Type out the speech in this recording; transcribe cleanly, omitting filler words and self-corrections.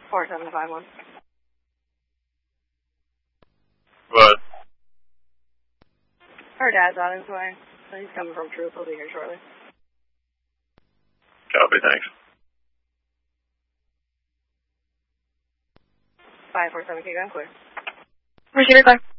4751. What? Her dad's on his way. So he's coming from Troop. He'll be here shortly. Copy, thanks. 547, keep going clear. Receiver clear.